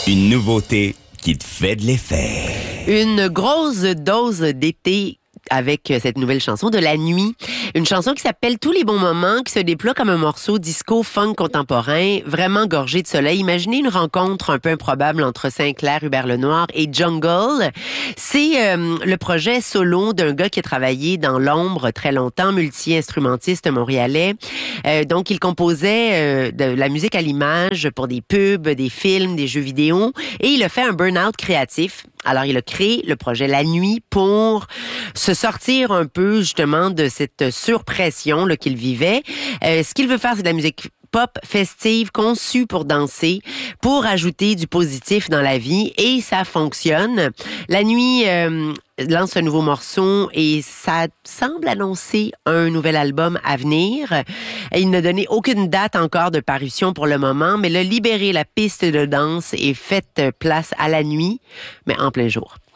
Une nouveauté qui te fait de l'effet. Une grosse dose d'été avec cette nouvelle chanson de La Nuit. Une chanson qui s'appelle Tous les bons moments, qui se déploie comme un morceau disco funk contemporain, vraiment gorgé de soleil. Imaginez une rencontre un peu improbable entre Sinclair, Hubert Lenoir et Jungle. C'est le projet solo d'un gars qui a travaillé dans l'ombre très longtemps, multi-instrumentiste montréalais. Donc, il composait de la musique à l'image pour des pubs, des films, des jeux vidéo. Et il a fait un burn-out créatif. Alors, il a créé le projet La Nuit pour se sortir un peu, justement, de cette surpression là, qu'il vivait. Ce qu'il veut faire, c'est de la musique pop festive, conçue pour danser, pour ajouter du positif dans la vie, et ça fonctionne. La Nuit lance un nouveau morceau et ça semble annoncer un nouvel album à venir. Il n'a donné aucune date encore de parution pour le moment, mais il a libéré la piste de danse et fait place à la nuit, mais en plein jour.